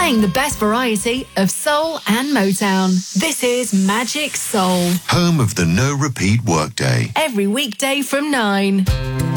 Playing the best variety of soul and Motown. This is Magic Soul. Home of the no repeat workday. Every weekday from 9.